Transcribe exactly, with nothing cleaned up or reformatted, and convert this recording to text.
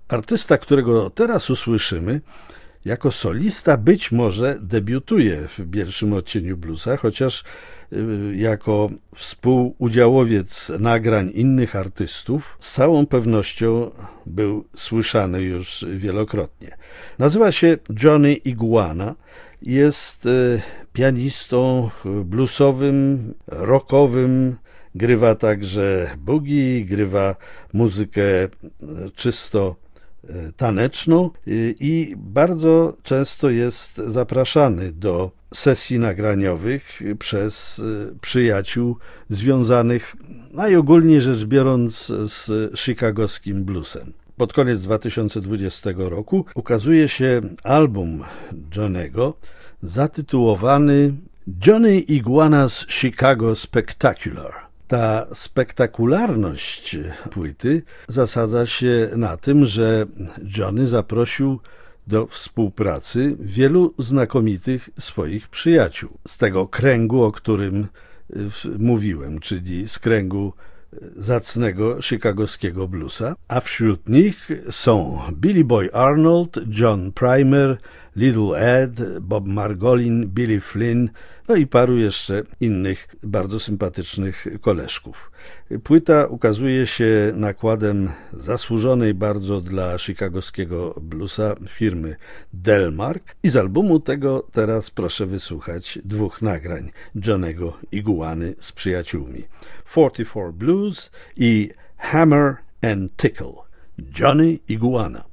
Artysta, którego teraz usłyszymy, jako solista być może debiutuje w pierwszym odcieniu bluesa, chociaż jako współudziałowiec nagrań innych artystów z całą pewnością był słyszany już wielokrotnie. Nazywa się Johnny Iguana, jest pianistą bluesowym, rockowym, grywa także boogie, grywa muzykę czysto taneczną i bardzo często jest zapraszany do sesji nagraniowych przez przyjaciół związanych najogólniej rzecz biorąc z chicagowskim bluesem. Pod koniec dwa tysiące dwudziestego roku ukazuje się album Johnny'ego zatytułowany Johnny Iguana's Chicago Spectacular. Ta spektakularność płyty zasadza się na tym, że Johnny zaprosił do współpracy wielu znakomitych swoich przyjaciół z tego kręgu, o którym mówiłem, czyli z kręgu zacnego chicagowskiego bluesa, a wśród nich są Billy Boy Arnold, John Primer, Little Ed, Bob Margolin, Billy Flynn, no i paru jeszcze innych bardzo sympatycznych koleżków. Płyta ukazuje się nakładem zasłużonej bardzo dla chicagowskiego bluesa firmy Delmark i z albumu tego teraz proszę wysłuchać dwóch nagrań Johnny'ego Iguany z przyjaciółmi. czterdzieści cztery Blues i Hammer and Tickle. Johnny Iguana.